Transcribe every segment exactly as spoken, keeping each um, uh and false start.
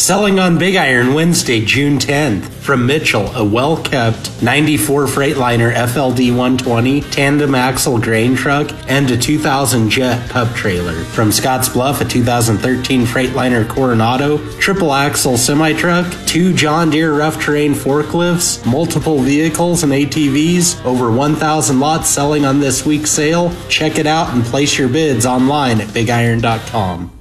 Selling on Big Iron Wednesday, June tenth. From Mitchell, a well-kept ninety-four Freightliner F L D one twenty tandem axle grain truck and a two thousand Jet pub trailer. From Scotts Bluff, a two thousand thirteen Freightliner Coronado, triple axle semi-truck, two John Deere rough terrain forklifts, multiple vehicles and A T Vs, over one thousand lots selling on this week's sale. Check it out and place your bids online at big iron dot com.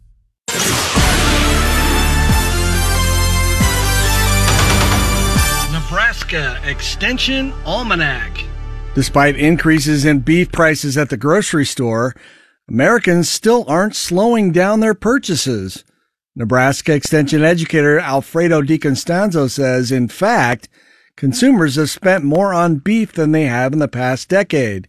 Nebraska Extension Almanac. Despite increases in beef prices at the grocery store, Americans still aren't slowing down their purchases. Nebraska Extension educator Alfredo DiCostanzo says, in fact, consumers have spent more on beef than they have in the past decade.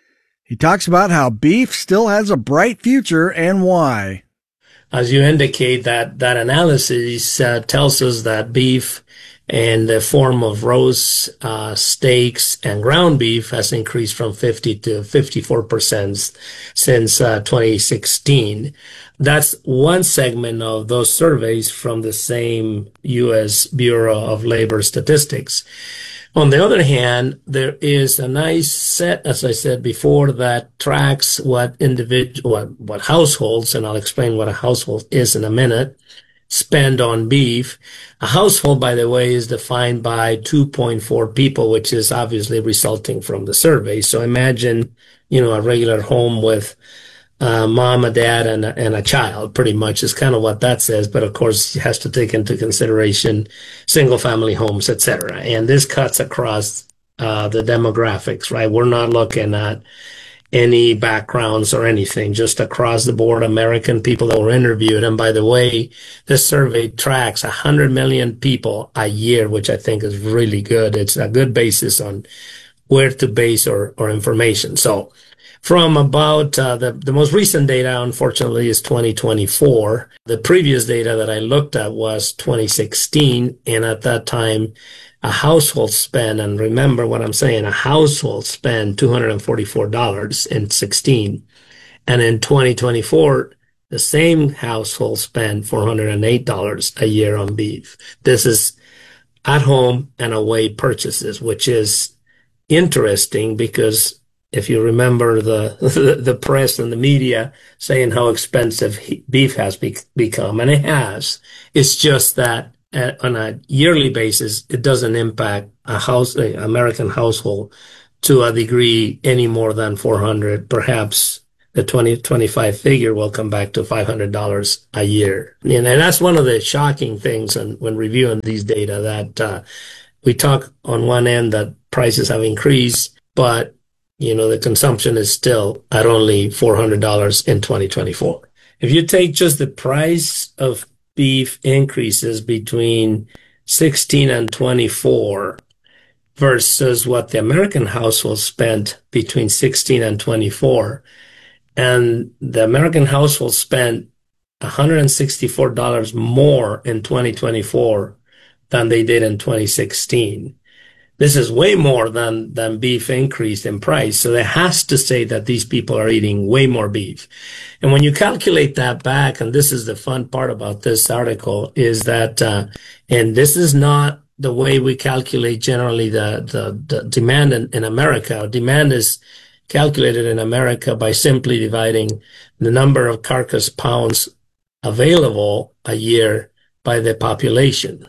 He talks about how beef still has a bright future and why. As you indicate, that, that analysis uh, tells us that beef in the form of roast uh, steaks and ground beef has increased from fifty to fifty-four percent since uh, twenty sixteen. That's one segment of those surveys from the same U S Bureau of Labor Statistics. On the other hand, there is a nice set, as I said before, that tracks what individual, what, what households, and I'll explain what a household is in a minute, spend on beef. A household, by the way, is defined by two point four people, which is obviously resulting from the survey. So imagine, you know, a regular home with uh, mom, a dad, and a, and a child, pretty much is kind of what that says. But of course, it has to take into consideration single family homes, et cetera. And this cuts across uh, the demographics, right? We're not looking at any backgrounds or anything, just across the board American people that were interviewed. And by the way, this survey tracks one hundred million people a year, which I think is really good. It's a good basis on where to base our, our information. So from about uh, the, the most recent data, unfortunately, is twenty twenty-four. The previous data that I looked at was twenty sixteen. And at that time, a household spend, and remember what I'm saying, a household spent two hundred forty-four dollars in sixteen. And in twenty twenty-four, the same household spent four hundred eight dollars a year on beef. This is at home and away purchases, which is interesting because if you remember the, the, the press and the media saying how expensive beef has be, become, and it has, it's just that on a yearly basis, it doesn't impact a house, an American household to a degree any more than four hundred. Perhaps the twenty twenty-five figure will come back to five hundred dollars a year. And that's one of the shocking things and when reviewing these data that uh, we talk on one end that prices have increased, but you know, the consumption is still at only four hundred dollars in twenty twenty-four. If you take just the price of beef increases between sixteen and twenty-four versus what the American household spent between sixteen and twenty-four, and the American household spent one hundred sixty-four dollars more in twenty twenty-four than they did in twenty sixteen. This is way more than, than beef increased in price. So that has to say that these people are eating way more beef. And when you calculate that back, and this is the fun part about this article, is that, uh, and this is not the way we calculate generally the, the, the demand in, in America. Demand is calculated in America by simply dividing the number of carcass pounds available a year by the population.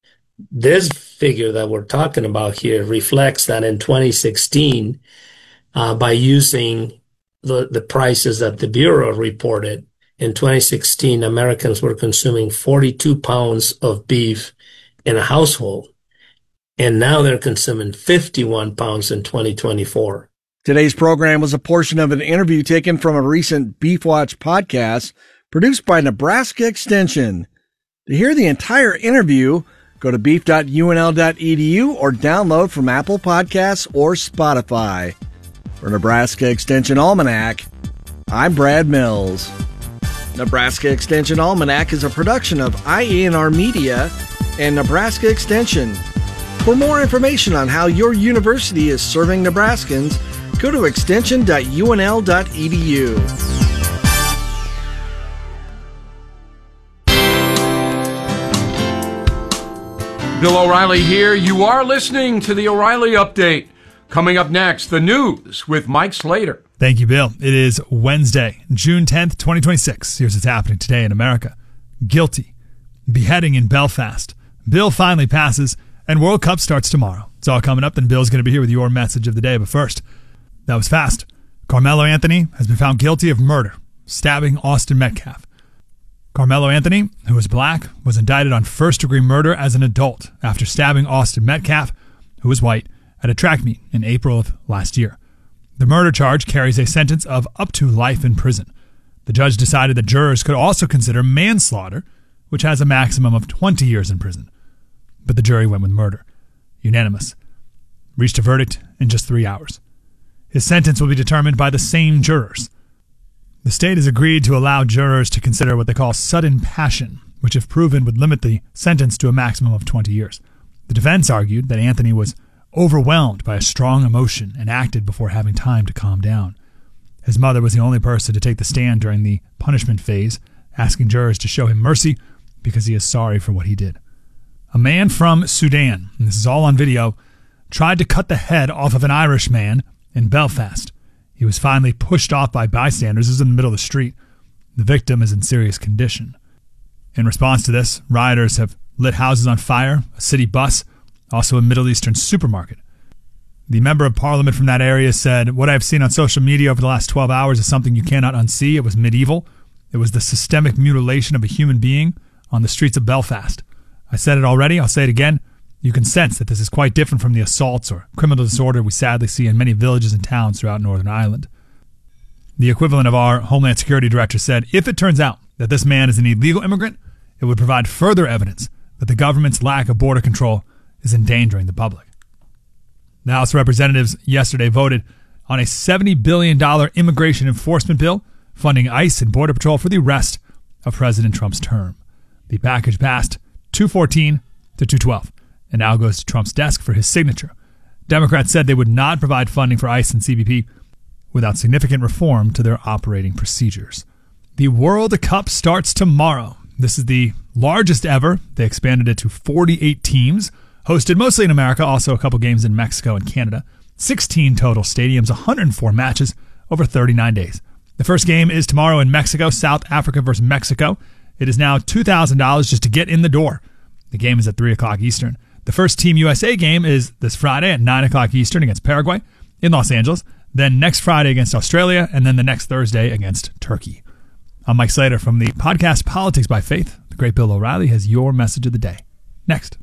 This figure that we're talking about here reflects that in twenty sixteen, uh, by using the, the prices that the Bureau reported, in twenty sixteen, Americans were consuming forty-two pounds of beef in a household, and now they're consuming fifty-one pounds in twenty twenty-four. Today's program was a portion of an interview taken from a recent Beef Watch podcast produced by Nebraska Extension. To hear the entire interview, go to beef dot u n l dot e d u or download from Apple Podcasts or Spotify. For Nebraska Extension Almanac, I'm Brad Mills. Nebraska Extension Almanac is a production of I A N R Media and Nebraska Extension. For more information on how your university is serving Nebraskans, go to extension dot u n l dot e d u. Bill O'Reilly here. You are listening to the O'Reilly Update. Coming up next, the news with Mike Slater. Thank you, Bill. It is Wednesday, June tenth, twenty twenty-six. Here's what's happening today in America. Guilty. Beheading in Belfast. Bill finally passes, and World Cup starts tomorrow. It's all coming up, and Bill's going to be here with your message of the day. But first, that was fast. Carmelo Anthony has been found guilty of murder, stabbing Austin Metcalf. Carmelo Anthony, who was black, was indicted on first-degree murder as an adult after stabbing Austin Metcalf, who was white, at a track meet in April of last year. The murder charge carries a sentence of up to life in prison. The judge decided that jurors could also consider manslaughter, which has a maximum of twenty years in prison. But the jury went with murder. Unanimous. Reached a verdict in just three hours. His sentence will be determined by the same jurors. The state has agreed to allow jurors to consider what they call sudden passion, which if proven would limit the sentence to a maximum of twenty years. The defense argued that Anthony was overwhelmed by a strong emotion and acted before having time to calm down. His mother was the only person to take the stand during the punishment phase, asking jurors to show him mercy because he is sorry for what he did. A man from Sudan, and this is all on video, tried to cut the head off of an Irish man in Belfast. He was finally pushed off by bystanders. This is in the middle of the street. The victim is in serious condition. In response to this, rioters have lit houses on fire, a city bus, also a Middle Eastern supermarket. The member of parliament from that area said, "What I've seen on social media over the last twelve hours is something you cannot unsee. It was medieval. It was the systemic mutilation of a human being on the streets of Belfast. I said it already. I'll say it again. You can sense that this is quite different from the assaults or criminal disorder we sadly see in many villages and towns throughout Northern Ireland." The equivalent of our Homeland Security Director said, if it turns out that this man is an illegal immigrant, it would provide further evidence that the government's lack of border control is endangering the public. The House of Representatives yesterday voted on a seventy billion dollars immigration enforcement bill funding ICE and Border Patrol for the rest of President Trump's term. The package passed two fourteen to two twelve. And now goes to Trump's desk for his signature. Democrats said they would not provide funding for ICE and C B P without significant reform to their operating procedures. The World Cup starts tomorrow. This is the largest ever. They expanded it to forty-eight teams, hosted mostly in America, also a couple games in Mexico and Canada. sixteen total stadiums, one hundred four matches over thirty-nine days. The first game is tomorrow in Mexico, South Africa versus Mexico. It is now two thousand dollars just to get in the door. The game is at three o'clock Eastern. The first Team U S A game is this Friday at nine o'clock Eastern against Paraguay in Los Angeles. Then next Friday against Australia, and then the next Thursday against Turkey. I'm Mike Slater from the podcast Politics by Faith. The great Bill O'Reilly has your message of the day. Next.